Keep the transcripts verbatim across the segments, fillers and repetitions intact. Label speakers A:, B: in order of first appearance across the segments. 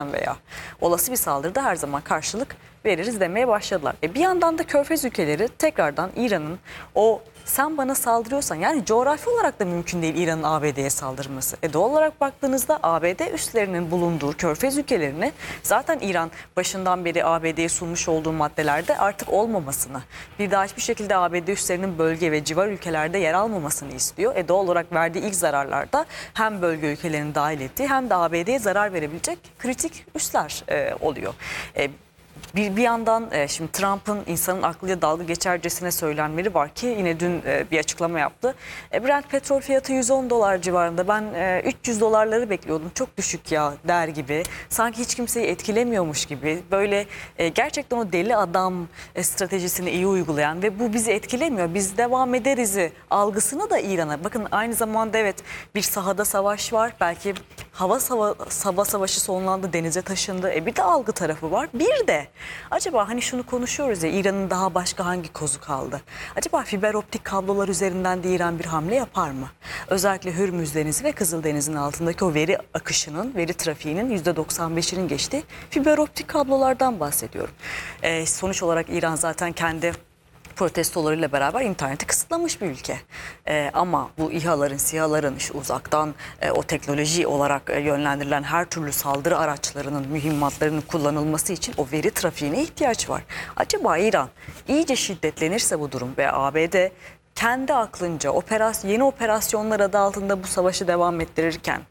A: veya olası bir saldırıda her zaman karşılık veririz demeye başladılar. E bir yandan da Körfez ülkeleri tekrardan İran'ın o sen bana saldırıyorsan, yani coğrafi olarak da mümkün değil İran'ın A B D'ye saldırması. E doğal olarak baktığınızda A B D üslerinin bulunduğu Körfez ülkelerini zaten İran başından beri A B D'ye sunmuş olduğu maddelerde artık olmamasını, bir daha hiçbir şekilde A B D üslerinin bölge ve civar ülkelerde yer almamasını istiyor. E doğal olarak verdiği ilk zararlarda hem bölge ülkelerini dahil ettiği hem de A B D'ye zarar verebilecek kritik üsler e, oluyor. E, Bir, bir yandan e, şimdi Trump'ın insanın aklıyla dalga geçercesine söylenmeleri var ki yine dün e, bir açıklama yaptı. E, Brent petrol fiyatı yüz on dolar civarında. Ben e, üç yüz dolarları bekliyordum. Çok düşük ya der gibi. Sanki hiç kimseyi etkilemiyormuş gibi. Böyle e, gerçekten o deli adam e, stratejisini iyi uygulayan ve bu bizi etkilemiyor, biz devam ederizi algısını da İran'a. Bakın aynı zamanda evet bir sahada savaş var. Belki hava, hava, hava savaşı sonlandı, denize taşındı. E, bir de algı tarafı var. Bir de acaba hani şunu konuşuyoruz ya, İran'ın daha başka hangi kozu kaldı? Acaba fiber optik kablolar üzerinden de İran bir hamle yapar mı? Özellikle Hürmüz Denizi ve Kızıldeniz'in altındaki o veri akışının, veri trafiğinin yüzde doksan beşinin geçtiği fiber optik kablolardan bahsediyorum. Ee, sonuç olarak İran zaten kendi protestolarıyla beraber interneti kısıtlamış bir ülke. Ee, ama bu İHA'ların, SİHA'ların işte uzaktan e, o teknoloji olarak e, yönlendirilen her türlü saldırı araçlarının, mühimmatlarının kullanılması için o veri trafiğine ihtiyaç var. Acaba İran iyice şiddetlenirse bu durum ve A B D kendi aklınca operasyon, yeni operasyonlar adı altında bu savaşı devam ettirirken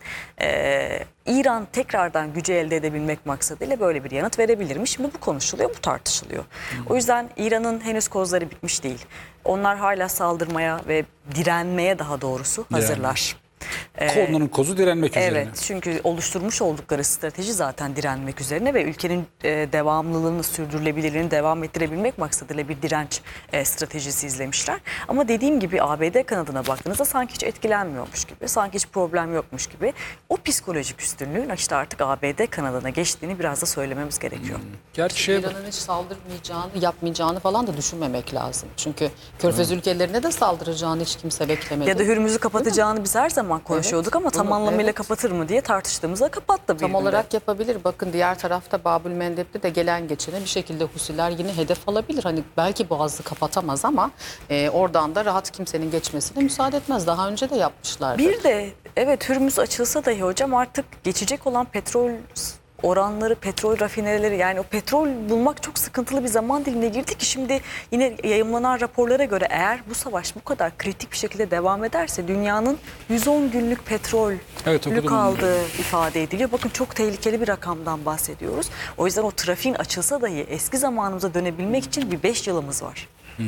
A: e, İran tekrardan gücü elde edebilmek maksadıyla böyle bir yanıt verebilir mi? Şimdi bu konuşuluyor, bu tartışılıyor. Hmm. O yüzden İran'ın henüz kozları bitmiş değil. Onlar hala saldırmaya ve direnmeye daha doğrusu hazırlar. Yani.
B: Onların kozu direnmek
A: evet,
B: üzerine.
A: Evet, çünkü oluşturmuş oldukları strateji zaten direnmek üzerine ve ülkenin e, devamlılığını, sürdürülebilirliğini devam ettirebilmek maksadıyla bir direnç e, stratejisi izlemişler. Ama dediğim gibi A B D kanadına baktığınızda sanki hiç etkilenmiyormuş gibi, sanki hiç problem yokmuş gibi. O psikolojik üstünlüğün işte artık A B D kanadına geçtiğini biraz da söylememiz gerekiyor. Hmm.
B: Gerçi şey...
C: İran'ın hiç saldırmayacağını, yapmayacağını falan da düşünmemek lazım. Çünkü Körfez hmm. ülkelerine de saldıracağını hiç kimse beklemedi.
A: Ya da Hürmüz'ü kapatacağını biz her zaman konuşuyorduk, evet, ama tam anlamıyla evet. kapatır mı diye tartıştığımızda kapattı.
C: Tam olarak yapabilir. Bakın diğer tarafta Babül Mendeb'de de gelen geçene bir şekilde Husiler yine hedef alabilir. Hani belki boğazı kapatamaz ama e, oradan da rahat kimsenin geçmesine müsaade etmez. Daha önce de yapmışlardı.
A: Bir de evet Hürmüz açılsa dahi hocam artık geçecek olan petrol oranları, petrol rafinerileri, yani o petrol bulmak çok sıkıntılı bir zaman dilimine girdi ki şimdi yine yayımlanan raporlara göre eğer bu savaş bu kadar kritik bir şekilde devam ederse dünyanın yüz on günlük petrol
B: evet,
A: kaldığı ifade ediliyor. Bakın çok tehlikeli bir rakamdan bahsediyoruz. O yüzden o trafiğin açılsa dahi eski zamanımıza dönebilmek için bir beş yılımız var.
B: Hmm.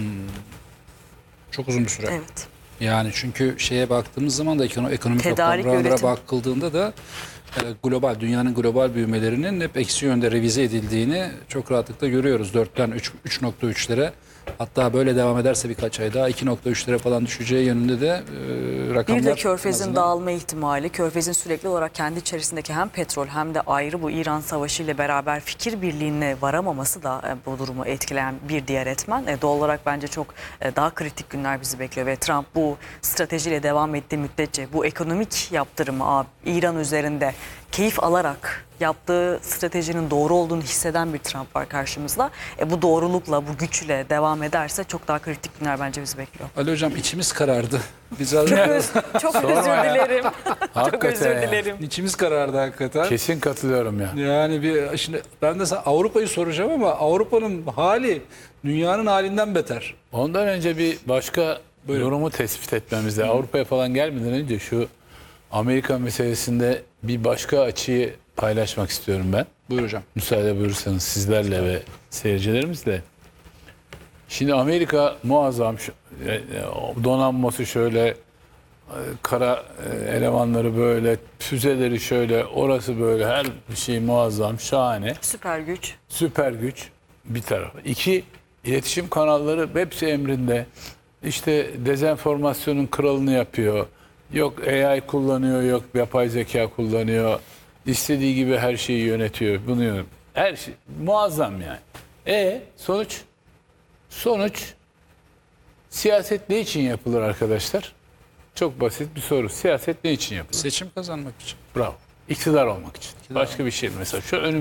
B: Çok uzun bir süre.
A: Evet.
B: Yani çünkü şeye baktığımız zaman da ekonomik
A: Tedarik,
B: rakamlara
A: üretim.
B: bakıldığında da global, dünyanın global büyümelerinin hep eksi yönde revize edildiğini çok rahatlıkla görüyoruz. dörtten üç nokta üçlere, hatta böyle devam ederse birkaç ay daha iki nokta üçlere falan düşeceği yönünde de e, rakamlar.
A: Bir de Körfez'in
B: azından...
A: dağılma ihtimali, Körfez'in sürekli olarak kendi içerisindeki hem petrol hem de ayrı bu İran Savaşı ile beraber fikir birliğine varamaması da e, bu durumu etkileyen bir diğer etmen. E, doğal olarak bence çok e, daha kritik günler bizi bekliyor ve Trump bu stratejiyle devam ettiği müddetçe bu ekonomik yaptırımı İran üzerinde keyif alarak yaptığı stratejinin doğru olduğunu hisseden bir Trump var karşımızda. E bu doğrulukla, bu güçle devam ederse çok daha kritik günler bence bizi bekliyor.
B: Ali Hocam içimiz karardı. Biz
A: çok öz, çok özür dilerim. Çok özür dilerim.
B: İçimiz karardı hakikaten.
D: Kesin katılıyorum ya.
B: Yani bir şimdi ben de Avrupa'yı soracağım ama Avrupa'nın hali dünyanın halinden beter.
D: Ondan önce bir başka Buyurun. durumu tespit etmemizde. Avrupa'ya falan gelmeden önce şu Amerika meselesinde bir başka açıyı paylaşmak istiyorum ben.
B: Buyur hocam.
D: Müsaade buyurursanız sizlerle ve seyircilerimizle. Şimdi Amerika muazzam, donanması şöyle, kara elemanları böyle, füzeleri şöyle, orası böyle, her şey muazzam, şahane.
A: Süper güç.
D: Süper güç bir tarafı. İki, iletişim kanalları hepsi emrinde. İşte dezenformasyonun kralını yapıyor. Yok A I kullanıyor, yok yapay zeka kullanıyor. İstediği gibi her şeyi yönetiyor. Bunu her şey muazzam yani. E sonuç? Sonuç siyaset ne için yapılır arkadaşlar? Çok basit bir soru. Siyaset ne için yapılır?
B: Seçim kazanmak için.
D: Bravo. İktidar olmak için. Başka bir şey. Mesela şu önüm